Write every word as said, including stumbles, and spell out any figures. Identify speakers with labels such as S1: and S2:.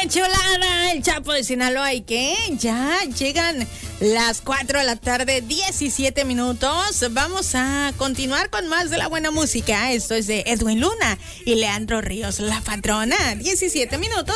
S1: ¡Qué chulada! El Chapo de Sinaloa. ¿Y qué? Ya llegan las cuatro de la tarde, diecisiete minutos. Vamos a continuar con más de la buena música. Esto es de Edwin Luna y Leandro Ríos, La Patrona. diecisiete minutos.